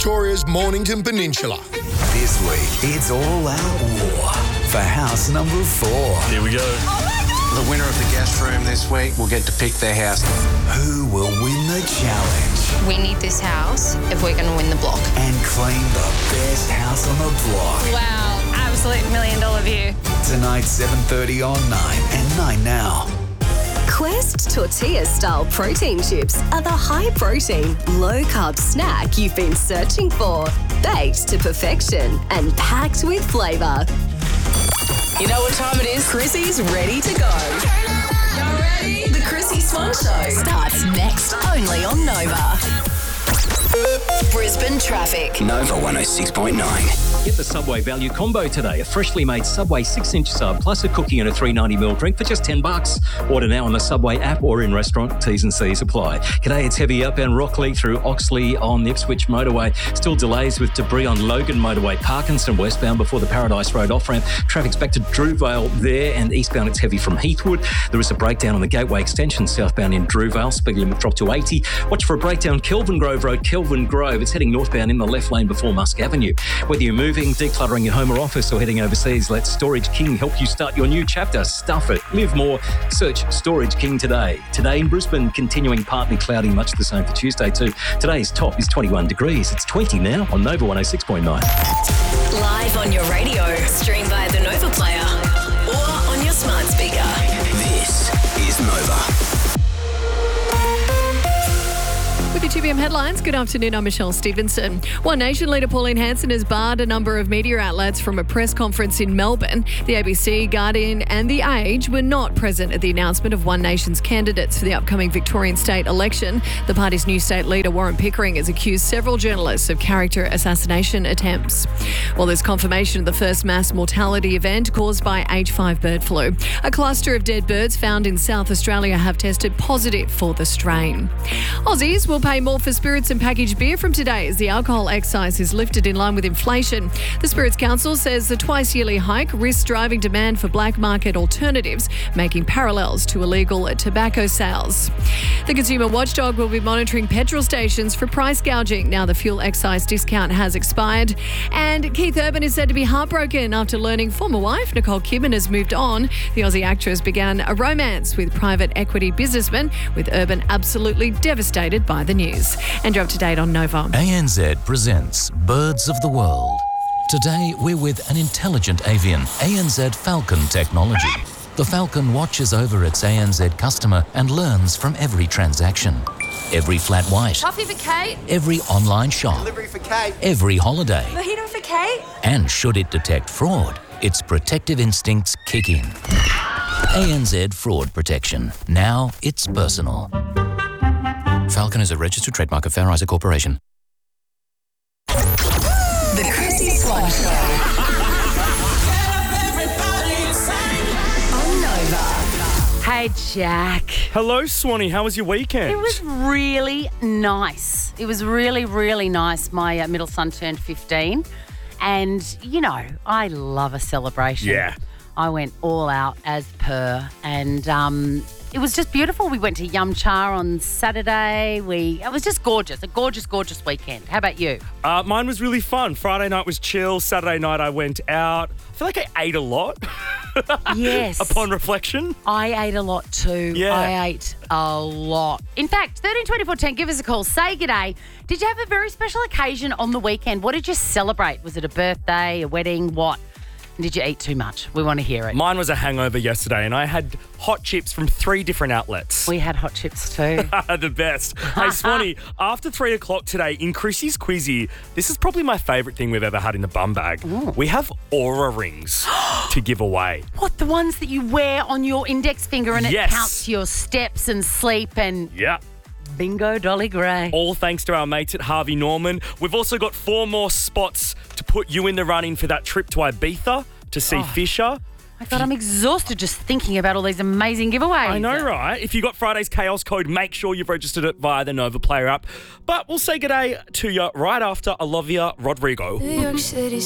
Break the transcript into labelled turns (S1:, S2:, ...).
S1: Victoria's Mornington Peninsula.
S2: This week, it's all out war for house number 4.
S3: Here we go.
S4: The winner of the guest room this week will get to pick their house.
S2: Who will win the challenge
S5: We need this house if we're going to win the block.
S2: and claim the best house on the block?
S5: Wow, absolute $1 million view.
S2: Tonight, 7:30 on 9 and 9 now.
S6: Quest tortilla-style protein chips are the high-protein, low-carb snack you've been searching for. Baked to perfection and packed with flavour. You know what time it is? Chrissy's ready to go. Y'all ready? The Chrissy Swan Show starts next, only on Nova. Brisbane traffic.
S2: Nova 106.9.
S7: Get the Subway value combo today. A freshly made Subway 6-inch sub plus a cookie and a 390ml drink for just $10. Order now on the Subway app or in restaurant. T's and C's apply. G'day, it's heavy outbound Rockley through Oxley on the Ipswich motorway. Still delays with debris on Logan motorway. Parkinson westbound before the Paradise Road off-ramp. Traffic's back to Drewvale there, and eastbound it's heavy from Heathwood. There is a breakdown on the Gateway extension southbound in Drewvale. Speed limit dropped to 80. Watch for a breakdown Kelvin Grove Road, Kelvin Grove. It's heading northbound in the left lane before Musk Avenue. Whether you're moving, decluttering your home or office, or heading overseas, let Storage King help you start your new chapter. Stuff it. Live more. Search Storage King today. Today in Brisbane, continuing partly cloudy, much the same for Tuesday too. Today's top is 21 degrees. It's 20 now on Nova 106.9.
S6: Live on your radio, stream via the Nova Player or on your smart speaker.
S2: This is Nova.
S8: With the 2 p.m. headlines, good afternoon, I'm Michelle Stevenson. One Nation leader Pauline Hanson has barred a number of media outlets from a press conference in Melbourne. The ABC, Guardian and The Age were not present at the announcement of One Nation's candidates for the upcoming Victorian state election. The party's new state leader, Warren Pickering, has accused several journalists of character assassination attempts. Well, there's confirmation of the first mass mortality event caused by H5 bird flu. A cluster of dead birds found in South Australia have tested positive for the strain. Aussies will pay more for spirits and packaged beer from today as the alcohol excise is lifted in line with inflation. The Spirits Council says the twice-yearly hike risks driving demand for black market alternatives, making parallels to illegal tobacco sales. The Consumer Watchdog will be monitoring petrol stations for price gouging now the fuel excise discount has expired. And Keith Urban is said to be heartbroken after learning former wife Nicole Kidman has moved on. The Aussie actress began a romance with private equity businessman, with Urban absolutely devastated by the news. And you're up to date on Nova.
S9: ANZ presents Birds of the World. Today, we're with an intelligent avian, ANZ Falcon technology. The Falcon watches over its ANZ customer and learns from every transaction. Every flat white.
S5: Coffee for Kate.
S9: Every online shop.
S4: Delivery for Kate.
S9: Every holiday.
S5: Mojito for Kate.
S9: And should it detect fraud, its protective instincts kick in. ANZ Fraud Protection. Now it's personal. Falcon is a registered trademark of Fair Isaac Corporation.
S6: The Chrissy Swan Show. On Nova.
S10: Hey, Jack.
S3: Hello, Swanee. How was your weekend?
S10: It was really nice. It was really, really nice. My middle son turned 15 and, you know, I love a celebration.
S3: Yeah.
S10: I went all out as per and it was just beautiful. We went to Yum Cha on Saturday. It was just gorgeous, a gorgeous, gorgeous weekend. How about you?
S3: Mine was really fun. Friday night was chill. Saturday night I went out. I feel like I ate a lot.
S10: Yes.
S3: Upon reflection.
S10: I ate a lot too.
S3: Yeah.
S10: I ate a lot. In fact, 132410, give us a call. Say g'day. Did you have a very special occasion on the weekend? What did you celebrate? Was it a birthday, a wedding, what? And did you eat too much? We want to hear it.
S3: Mine was a hangover yesterday and I had hot chips from 3 different outlets.
S10: We had hot chips too.
S3: The best. Hey, Swanee, after 3 o'clock today in Chrissy's Quizzy, this is probably my favourite thing we've ever had in the bum bag.
S10: Ooh.
S3: We have Aura rings to give away.
S10: What, the ones that you wear on your index finger and
S3: Yes.
S10: it counts your steps and sleep and...
S3: Yeah.
S10: Bingo, Dolly Gray.
S3: All thanks to our mates at Harvey Norman. We've also got 4 more spots to put you in the running for that trip to Ibiza to see Fisher.
S10: My God, I'm exhausted just thinking about all these amazing giveaways.
S3: I know, right? If you got Friday's Chaos code, make sure you've registered it via the Nova Player app. But we'll say g'day to you right after Olivia Rodrigo.
S11: New York City